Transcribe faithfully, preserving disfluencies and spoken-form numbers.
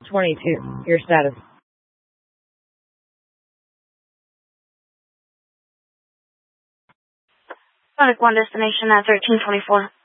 twenty-two. Your status. Sonic one destination at thirteen twenty-four.